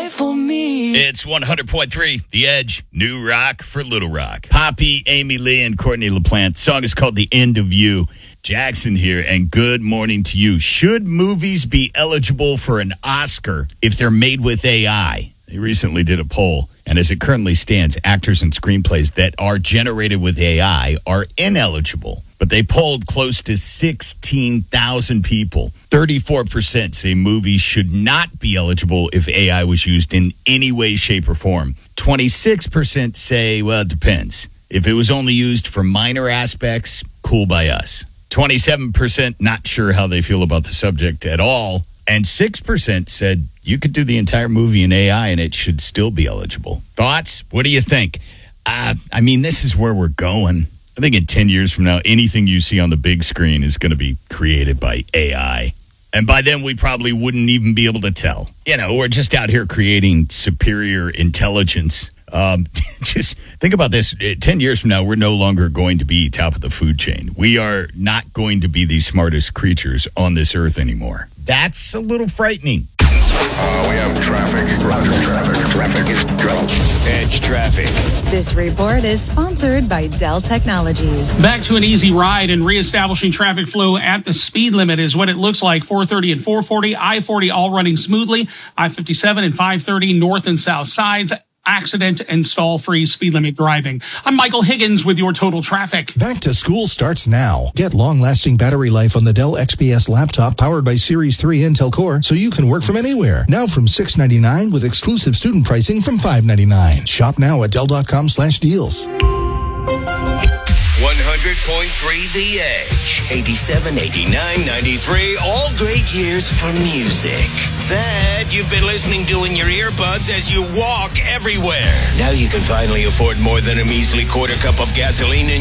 it for me. It's 100.3, The Edge, new rock for Little Rock. Poppy, Amy Lee, and Courtney LaPlante. The song is called The End of You. Jackson here, and good morning to you. Should movies be eligible for an Oscar if they're made with AI? They recently did a poll, and as it currently stands, actors and screenplays that are generated with AI are ineligible. But they polled close to 16,000 people. 34% say movies should not be eligible if AI was used in any way, shape, or form. 26% say, well, it depends. If it was only used for minor aspects, cool by us. 27% not sure how they feel about the subject at all. And 6% said you could do the entire movie in AI and it should still be eligible. Thoughts? What do you think? This is where we're going. I think in 10 years from now, anything you see on the big screen is going to be created by AI. And by then, we probably wouldn't even be able to tell. We're just out here creating superior intelligence. Just think about this. 10 years from now, we're no longer going to be top of the food chain. We are not going to be the smartest creatures on this earth anymore. That's a little frightening. We have traffic. Roger, traffic is go. Edge traffic. This report is sponsored by Dell Technologies. Back to an easy ride and reestablishing traffic flow at the speed limit is what it looks like. 430 and 440, I-40 all running smoothly. I-57 and 530 north and south sides. Accident and stall-free speed limit driving. I'm Michael Higgins with your total traffic. Back to school starts now. Get long-lasting battery life on the Dell XPS laptop powered by Series 3 Intel Core so you can work from anywhere. Now from $699 with exclusive student pricing from $599. Shop now at Dell.com/deals. 100.3 The Edge. 87, 89, 93. All great years for music. That you've been listening to in your earbuds as you walk everywhere. Now you can finally afford more than a measly quarter cup of gasoline in